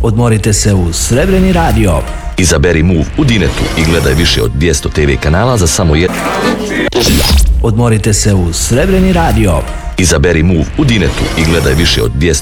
Odmorite se uz Srebreni radio. Izaberi Move u Dinetu i gledaj više od 200 TV kanala za samo Odmorite se uz Srebreni radio. Izaberi Move u Dinetu i gledaj više od 200